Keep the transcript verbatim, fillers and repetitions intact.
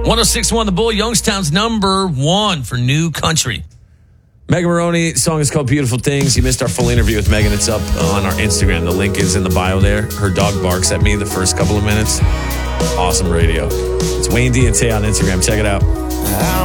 one oh six point one The Bull, Youngstown's number one for new country. Megan Maroney, song is called Beautiful Things. You missed our full interview with Megan. It's up on our Instagram. The link is in the bio there. Her dog barks at me the first couple of minutes. Awesome radio. It's Wayne D and Tay on Instagram. Check it out.